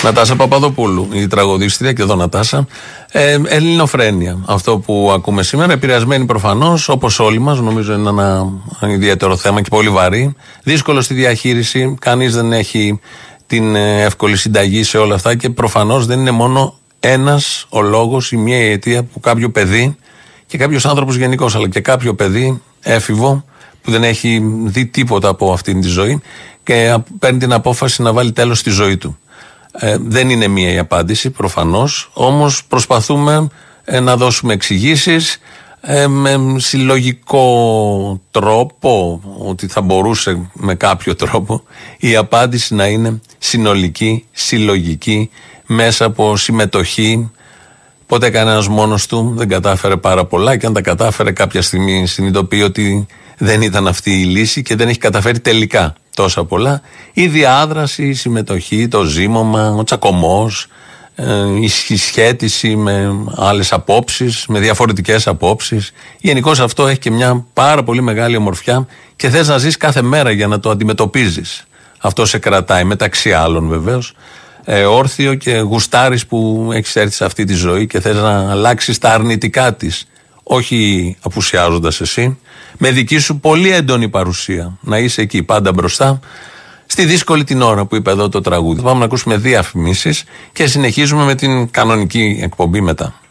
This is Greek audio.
Νατάσα Παπαδοπούλου, η τραγουδίστρια, και εδώ Νατάσα. Ελληνοφρένεια. Αυτό που ακούμε σήμερα, επηρεασμένοι προφανώς, όπως όλοι μας, νομίζω είναι ένα ιδιαίτερο θέμα και πολύ βαρύ. Δύσκολο στη διαχείριση. Κανείς δεν έχει την εύκολη συνταγή σε όλα αυτά και προφανώς δεν είναι μόνο ένας ο λόγος ή μια αιτία που κάποιο παιδί και κάποιος άνθρωπος γενικώς, αλλά και κάποιο παιδί έφηβο που δεν έχει δει τίποτα από αυτήν τη ζωή και παίρνει την απόφαση να βάλει τέλος στη ζωή του. Δεν είναι μία η απάντηση προφανώς, όμως προσπαθούμε να δώσουμε εξηγήσεις με συλλογικό τρόπο, ότι θα μπορούσε με κάποιο τρόπο η απάντηση να είναι συνολική, συλλογική, μέσα από συμμετοχή. Ποτέ κανένας μόνος του δεν κατάφερε πάρα πολλά, και αν τα κατάφερε κάποια στιγμή συνειδητοποιεί ότι δεν ήταν αυτή η λύση και δεν έχει καταφέρει τελικά τόσα πολλά. Η διάδραση, η συμμετοχή, το ζήμωμα, ο τσακωμός, η συσχέτιση με άλλες απόψεις, με διαφορετικές απόψεις. Γενικώς αυτό έχει και μια πάρα πολύ μεγάλη ομορφιά και θες να ζεις κάθε μέρα για να το αντιμετωπίζεις. Αυτό σε κρατάει, μεταξύ άλλων βεβαίως, όρθιο, και γουστάρεις που έχεις έρθει σε αυτή τη ζωή και θες να αλλάξεις τα αρνητικά της. Όχι απουσιάζοντας εσύ, με δική σου πολύ έντονη παρουσία. Να είσαι εκεί πάντα μπροστά, στη δύσκολη την ώρα που είπε εδώ το τραγούδι. Πάμε να ακούσουμε διαφημίσεις και συνεχίζουμε με την κανονική εκπομπή μετά.